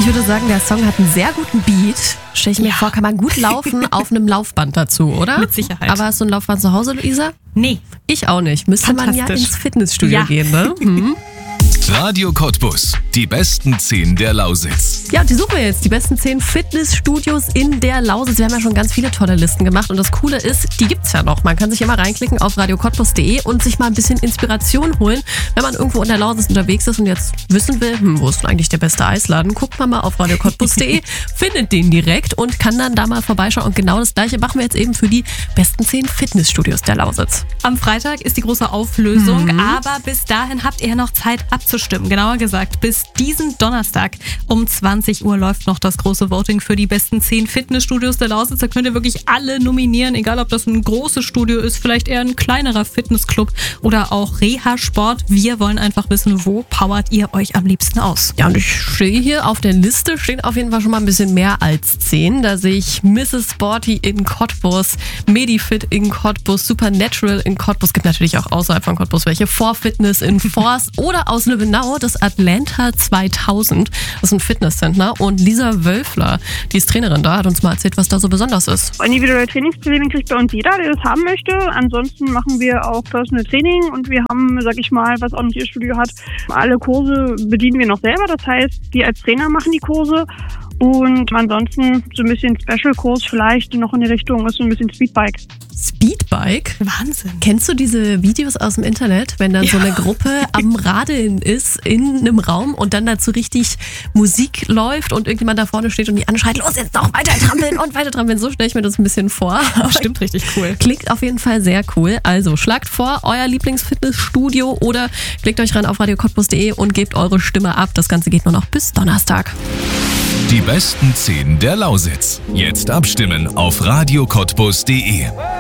Ich würde sagen, der Song hat einen sehr guten Beat. Stell ich mir vor, kann man gut laufen auf einem Laufband dazu, oder? Mit Sicherheit. Aber hast du ein Laufband zu Hause, Luisa? Nee. Ich auch nicht. Müsste man ja ins Fitnessstudio gehen, ne? Radio Cottbus, die besten 10 der Lausitz. Ja, die suchen wir jetzt. Die besten 10 Fitnessstudios in der Lausitz. Wir haben ja schon ganz viele tolle Listen gemacht. Und das Coole ist, die gibt's ja noch. Man kann sich immer reinklicken auf radiocottbus.de und sich mal ein bisschen Inspiration holen. Wenn man irgendwo in der Lausitz unterwegs ist und jetzt wissen will, wo ist denn eigentlich der beste Eisladen, guckt man mal auf radiocottbus.de, findet den direkt und kann dann da mal vorbeischauen. Und genau das Gleiche machen wir jetzt eben für die besten 10 Fitnessstudios der Lausitz. Am Freitag ist die große Auflösung, aber bis dahin habt ihr noch Zeit abzustimmen. Genauer gesagt, bis diesen Donnerstag um 20 Uhr läuft noch das große Voting für die besten 10 Fitnessstudios der Lausitz. Da könnt ihr wirklich alle nominieren, egal ob das ein großes Studio ist, vielleicht eher ein kleinerer Fitnessclub oder auch Reha-Sport. Wir wollen einfach wissen, wo powert ihr euch am liebsten aus? Ja, und ich stehe hier auf der Liste, stehen auf jeden Fall schon mal ein bisschen mehr als 10. Da sehe ich Mrs. Sporty in Cottbus, Medifit in Cottbus, Supernatural in Cottbus, gibt natürlich auch außerhalb von Cottbus welche, 4Fitness in Forst oder aus Lübbenau das Atlanta 2000. Das ist ein Fitnesscenter und Lisa Wölfler, die ist Trainerin da, hat uns mal erzählt, was da so besonders ist. Individuelle Trainingspläne kriegt bei uns jeder, der das haben möchte. Ansonsten machen wir auch Personal Training und wir haben, sag ich mal, was auch nicht ihr Studio hat, alle Kurse bedienen wir noch selber. Das heißt, wir als Trainer machen die Kurse. Und ansonsten so ein bisschen Special-Kurs vielleicht noch in die Richtung ist so ein bisschen Speedbike. Speedbike? Wahnsinn. Kennst du diese Videos aus dem Internet, wenn dann so eine Gruppe am Radeln ist in einem Raum und dann dazu richtig Musik läuft und irgendjemand da vorne steht und die anschreit, los jetzt noch weiter trampeln und weiter trampeln. So stelle ich mir das ein bisschen vor. Stimmt, richtig cool. Klingt auf jeden Fall sehr cool. Also schlagt vor, euer Lieblingsfitnessstudio oder klickt euch rein auf radiocottbus.de und gebt eure Stimme ab. Das Ganze geht nur noch bis Donnerstag. Die besten 10 der Lausitz. Jetzt abstimmen auf radiocottbus.de.